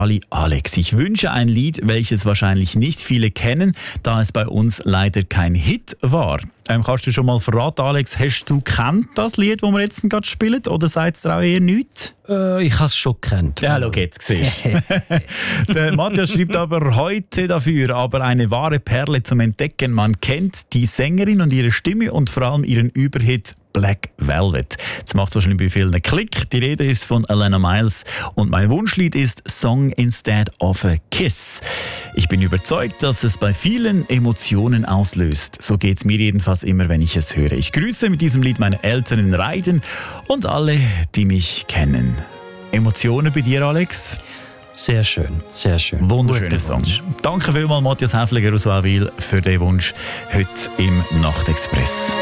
Alex, ich wünsche ein Lied, welches wahrscheinlich nicht viele kennen, da es bei uns leider kein Hit war. Kannst du schon mal verraten, Alex, hast du kennt das Lied, das wir jetzt gerade spielen, oder sagt es dir auch eher nichts? Ich habe es schon gekannt. Ja, schau jetzt, siehst du. Der Matthias schreibt aber heute dafür, aber eine wahre Perle zum Entdecken. Man kennt die Sängerin und ihre Stimme und vor allem ihren Überhit Black Velvet. Das macht wahrscheinlich bei vielen einen Klick. Die Rede ist von Alana Miles und mein Wunschlied ist Song Instead of a Kiss. Ich bin überzeugt, dass es bei vielen Emotionen auslöst. So geht's mir jedenfalls immer, wenn ich es höre. Ich grüße mit diesem Lied meine Eltern in Reiden und alle, die mich kennen. Emotionen bei dir, Alex? Sehr schön, sehr schön. Wunderschöner Song. Danke vielmals, Matthias Häfliger aus Wawil, für den Wunsch heute im Nachtexpress.